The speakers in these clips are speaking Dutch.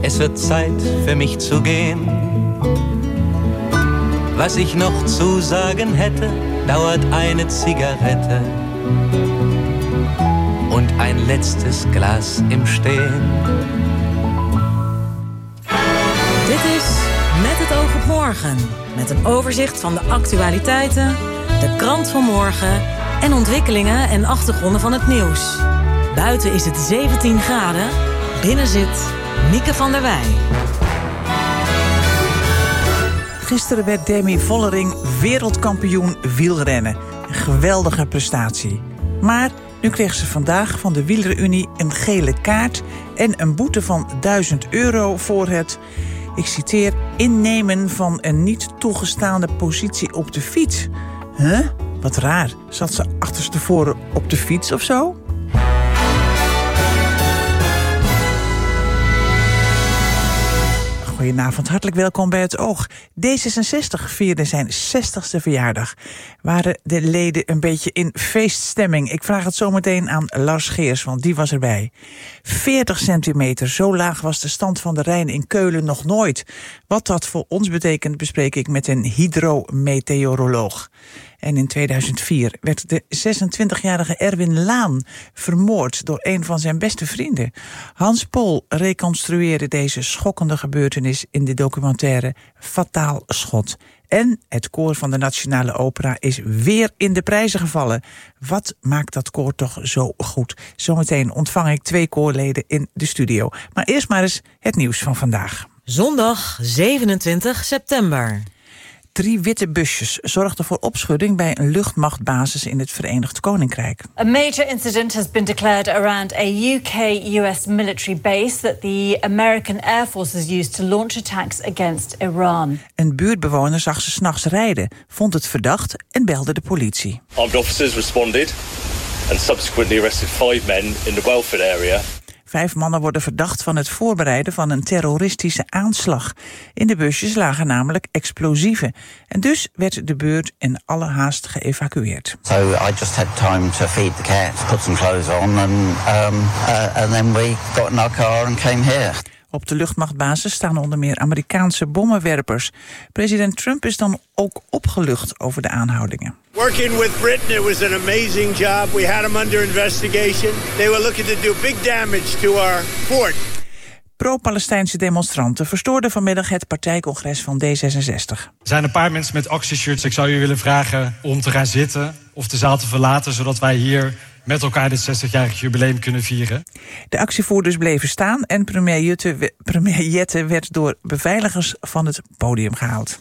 Es wird Zeit für mich zu gehen. Was ich noch zu sagen hätte, dauert eine Zigarette und ein letztes Glas im Stehen. Dit is Met het oog op morgen. Met een overzicht van de actualiteiten, de krant van morgen en ontwikkelingen en achtergronden van het nieuws. Buiten is het 17 graden. Binnen zit Mieke van der Wij. Gisteren werd Demi Vollering wereldkampioen wielrennen. Een geweldige prestatie. Maar nu kreeg ze vandaag van de Wielerunie een gele kaart en een boete van €1000 voor het, ik citeer, innemen van een niet toegestaande positie op de fiets. Huh? Wat raar. Zat ze achterstevoren op de fiets of zo? Goedenavond, hartelijk welkom bij Het Oog. D66 vierde zijn 60ste verjaardag. Waren de leden een beetje in feeststemming? Ik vraag het zometeen aan Lars Geers, want die was erbij. 40 centimeter, zo laag was de stand van de Rijn in Keulen nog nooit. Wat dat voor ons betekent, bespreek ik met een hydrometeoroloog. En in 2004 werd de 26-jarige Erwin Laan vermoord door een van zijn beste vrienden. Hans Pol reconstrueerde deze schokkende gebeurtenis in de documentaire Fataal Schot. En het koor van de Nationale Opera is weer in de prijzen gevallen. Wat maakt dat koor toch zo goed? Zometeen ontvang ik 2 koorleden in de studio. Maar eerst maar eens het nieuws van vandaag. Zondag 27 september. 3 witte busjes zorgden voor opschudding bij een luchtmachtbasis in het Verenigd Koninkrijk. A major incident has been declared around a UK-US military base that the American Air Force has used to launch attacks against Iran. Een buurtbewoner zag ze 's nachts rijden, vond het verdacht en belde de politie. Armed officers responded and subsequently arrested 5 men in the Welford area. 5 mannen worden verdacht van het voorbereiden van een terroristische aanslag. In de busjes lagen namelijk explosieven. En dus werd de buurt in alle haast geëvacueerd. So I just had time to feed the cats, put some clothes on and then we got in our car and came here. Op de luchtmachtbasis staan onder meer Amerikaanse bommenwerpers. President Trump is dan ook opgelucht over de aanhoudingen. Working with Britain, it was an amazing job. We had them under investigation. They were looking to do big damage to our fort. Pro-Palestijnse demonstranten verstoorden vanmiddag het partijcongres van D66. Er zijn een paar mensen met actieshirts. Ik zou u willen vragen om te gaan zitten of de zaal te verlaten, zodat wij hier met elkaar dit 60-jarig jubileum kunnen vieren. De actievoerders bleven staan en premier Jette werd door beveiligers van het podium gehaald.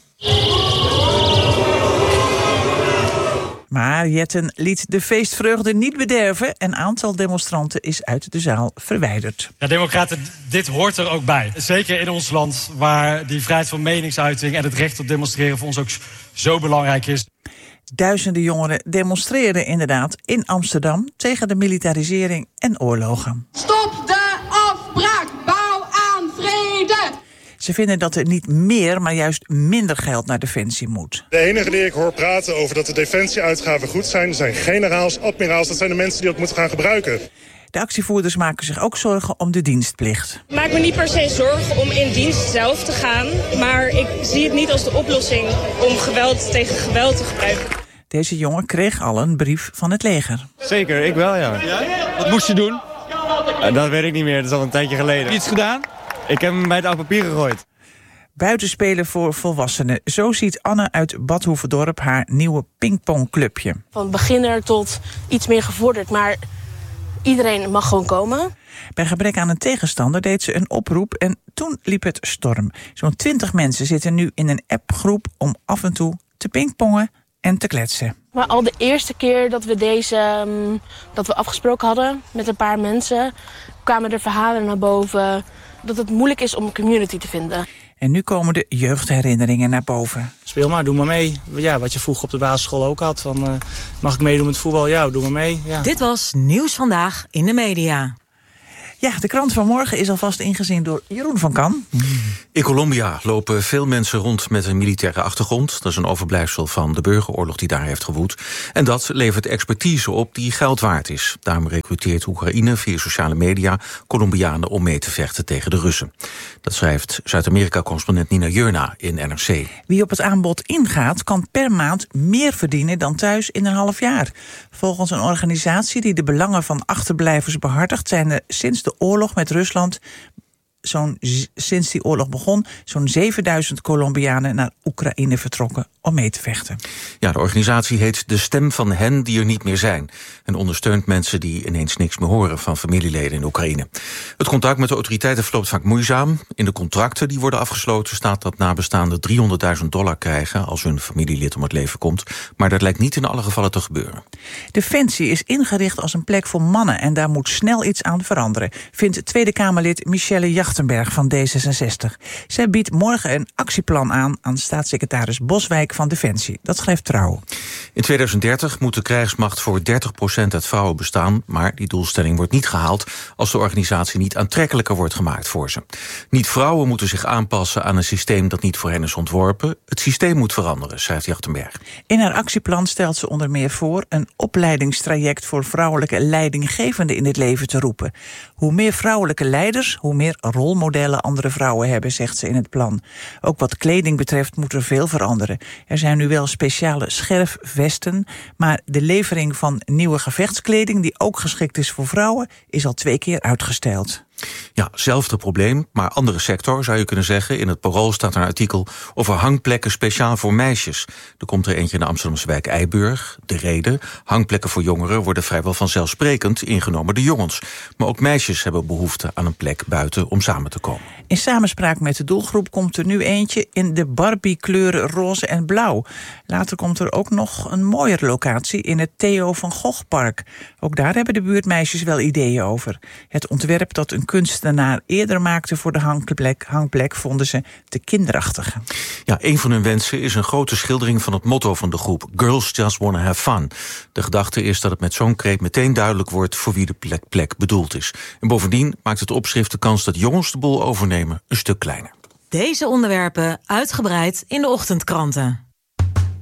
Maar Jetten liet de feestvreugde niet bederven. Een aantal demonstranten is uit de zaal verwijderd. Ja, democraten, dit hoort er ook bij. Zeker in ons land, waar die vrijheid van meningsuiting en het recht op demonstreren voor ons ook zo belangrijk is. Duizenden jongeren demonstreerden inderdaad in Amsterdam tegen de militarisering en oorlogen. Stop de afbraak, bouw aan vrede! Ze vinden dat er niet meer, maar juist minder geld naar Defensie moet. De enige die ik hoor praten over dat de defensieuitgaven goed zijn generaals, admiraals. Dat zijn de mensen die ook moeten gaan gebruiken. De actievoerders maken zich ook zorgen om de dienstplicht. Ik maak me niet per se zorgen om in dienst zelf te gaan. Maar ik zie het niet als de oplossing om geweld tegen geweld te gebruiken. Deze jongen kreeg al een brief van het leger. Zeker, ik wel, ja. Wat moest je doen? Dat weet ik niet meer, dat is al een tijdje geleden. Heb je iets gedaan? Ik heb hem bij het oud papier gegooid. Buitenspelen voor volwassenen. Zo ziet Anne uit Bad Hoeverdorp haar nieuwe pingpongclubje. Van beginner tot iets meer gevorderd, maar iedereen mag gewoon komen. Bij gebrek aan een tegenstander deed ze een oproep en toen liep het storm. Zo'n 20 mensen zitten nu in een appgroep om af en toe te pingpongen en te kletsen. Maar al de eerste keer dat we afgesproken hadden met een paar mensen, kwamen er verhalen naar boven dat het moeilijk is om een community te vinden. En nu komen de jeugdherinneringen naar boven. Speel maar, doe maar mee. Ja, wat je vroeger op de basisschool ook had. Van, mag ik meedoen met voetbal? Ja, doe maar mee. Ja. Dit was Nieuws Vandaag in de Media. Ja, de krant van morgen is alvast ingezien door Jeroen van Kan. In Colombia lopen veel mensen rond met een militaire achtergrond. Dat is een overblijfsel van de burgeroorlog die daar heeft gewoed. En dat levert expertise op die geld waard is. Daarom recruteert Oekraïne via sociale media Colombianen om mee te vechten tegen de Russen. Dat schrijft Zuid-Amerika-correspondent Nina Jurna in NRC. Wie op het aanbod ingaat, kan per maand meer verdienen dan thuis in een half jaar. Volgens een organisatie die de belangen van achterblijvers behartigt, zijn er sinds de oorlog met Rusland, sinds die oorlog begon, zo'n 7000 Colombianen naar Oekraïne vertrokken om mee te vechten. Ja, de organisatie heet De Stem van hen die er niet meer zijn. En ondersteunt mensen die ineens niks meer horen van familieleden in Oekraïne. Het contact met de autoriteiten verloopt vaak moeizaam. In de contracten die worden afgesloten staat dat nabestaanden $300.000 krijgen als hun familielid om het leven komt. Maar dat lijkt niet in alle gevallen te gebeuren. Defensie is ingericht als een plek voor mannen en daar moet snel iets aan veranderen, vindt Tweede Kamerlid Michelle Jachtenberg van D66. Zij biedt morgen een actieplan aan staatssecretaris Boswijk van Defensie. Dat schrijft Trouw. In 2030 moet de krijgsmacht voor 30% uit vrouwen bestaan, maar die doelstelling wordt niet gehaald als de organisatie niet aantrekkelijker wordt gemaakt voor ze. Niet vrouwen moeten zich aanpassen aan een systeem dat niet voor hen is ontworpen. Het systeem moet veranderen, schrijft Jachtenberg. In haar actieplan stelt ze onder meer voor een opleidingstraject voor vrouwelijke leidinggevenden in het leven te roepen. Hoe meer vrouwelijke leiders, hoe meer rolmodellen andere vrouwen hebben, zegt ze in het plan. Ook wat kleding betreft moet er veel veranderen. Er zijn nu wel speciale scherfvesten, maar de levering van nieuwe gevechtskleding die ook geschikt is voor vrouwen is al 2 keer uitgesteld. Ja, zelfde probleem, maar andere sector zou je kunnen zeggen. In het Parool staat een artikel over hangplekken speciaal voor meisjes. Er komt er eentje in de Amsterdamse wijk Eiburg. De reden, hangplekken voor jongeren worden vrijwel vanzelfsprekend ingenomen door jongens. Maar ook meisjes hebben behoefte aan een plek buiten om samen te komen. In samenspraak met de doelgroep komt er nu eentje in de Barbie-kleuren roze en blauw. Later komt er ook nog een mooiere locatie in het Theo van Gogh Park. Ook daar hebben de buurtmeisjes wel ideeën over. Het ontwerp dat een kunstenaar eerder maakte voor de hangplek vonden ze te kinderachtig. Ja, een van hun wensen is een grote schildering van het motto van de groep: Girls Just Wanna Have Fun. De gedachte is dat het met zo'n kreet meteen duidelijk wordt voor wie de plek bedoeld is. En bovendien maakt het opschrift de kans dat jongens de boel overnemen een stuk kleiner. Deze onderwerpen uitgebreid in de ochtendkranten.